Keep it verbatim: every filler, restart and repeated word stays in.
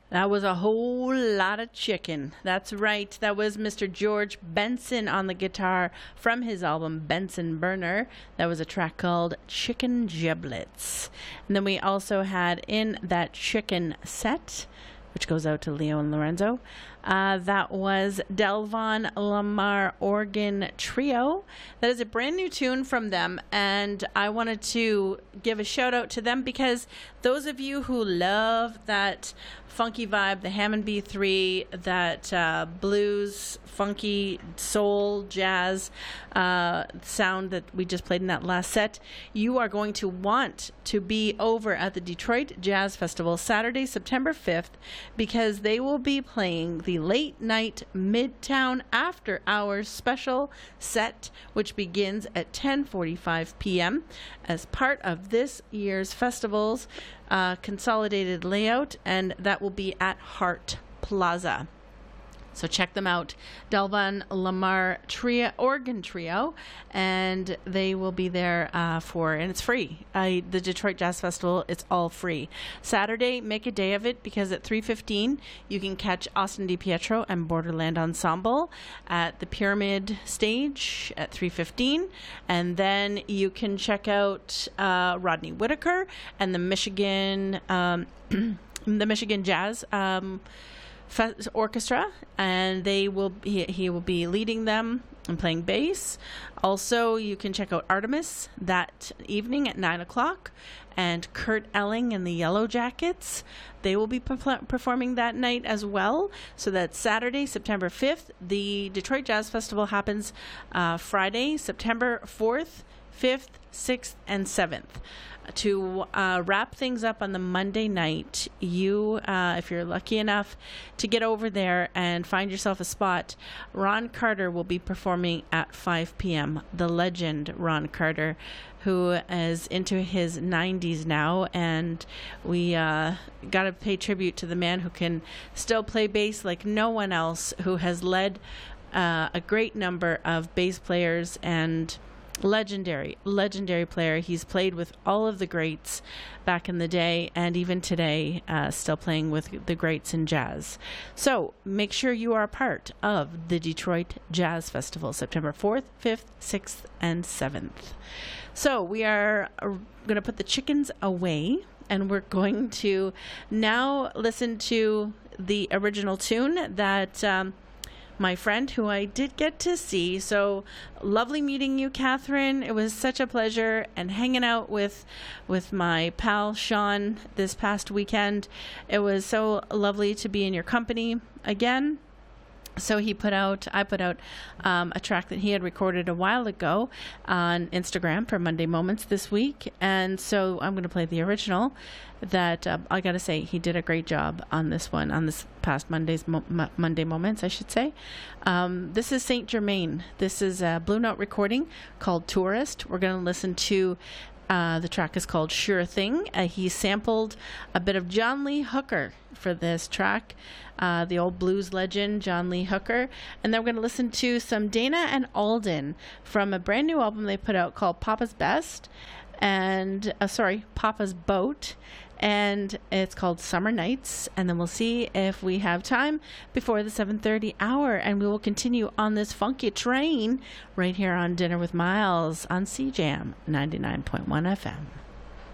That was a whole lot of chicken. That's right. That was Mister George Benson on the guitar from his album Benson Burner. That was a track called Chicken Giblets. And then we also had in that chicken set, which goes out to Leo and Lorenzo, uh, that was Delvon Lamar Organ Trio. That is a brand new tune from them, and I wanted to give a shout out to them because those of you who love that funky vibe, the Hammond B three, that uh, blues, funky, soul, jazz uh, sound that we just played in that last set, you are going to want to be over at the Detroit Jazz Festival Saturday, September fifth, because they will be playing the late night Midtown After Hours special set, which begins at ten forty-five p.m. as part of this year's festival's uh, consolidated layout, and that will be at Hart Plaza. So check them out, Delvon Lamar Trio, Organ Trio, and they will be there uh, for, and it's free. Uh, the Detroit Jazz Festival, it's all free. Saturday, make a day of it, because at three fifteen, you can catch Austin DiPietro and Borderland Ensemble at the Pyramid stage at three fifteen, and then you can check out uh, Rodney Whitaker and the Michigan, um, the Michigan Jazz um Fe- orchestra, and they will he, he will be leading them and playing bass. Also, you can check out Artemis that evening at nine o'clock, and Kurt Elling and the Yellow Jackets, they will be per- performing that night as well. So that's Saturday, September fifth. The Detroit Jazz Festival happens uh, Friday, September fourth, fifth, sixth, and seventh. To uh, wrap things up on the Monday night, you, uh, if you're lucky enough to get over there and find yourself a spot, Ron Carter will be performing at five p.m. The legend Ron Carter, who is into his nineties now, and we uh, got to pay tribute to the man who can still play bass like no one else, who has led uh, a great number of bass players and legendary, legendary player. He's played with all of the greats back in the day, and even today, uh, still playing with the greats in jazz. So make sure you are a part of the Detroit Jazz Festival, September fourth, fifth, sixth, and seventh. So we are uh, going to put the chickens away, and we're going to now listen to the original tune that um, my friend who I did get to see. So lovely meeting you, Catherine. It was such a pleasure, and hanging out with with my pal Sean this past weekend. It was so lovely to be in your company again. So he put out, I put out um, a track that he had recorded a while ago on Instagram for Monday Moments this week. And so I'm going to play the original that uh, I got to say, he did a great job on this one, on this past Monday's Mo- M- Monday Moments, I should say. Um, this is Saint Germain. This is a Blue Note recording called Tourist. We're going to listen to Uh, the track is called Sure Thing. Uh, he sampled a bit of John Lee Hooker for this track, uh, the old blues legend John Lee Hooker. And then we're going to listen to some Dana and Alden from a brand new album they put out called Papa's Best, and uh, sorry, Papa's Boat. And it's called Summer Nights. And then we'll see if we have time before the seven thirty hour, and we will continue on this funky train right here on Dinner with Miles on C J A M ninety-nine point one F M.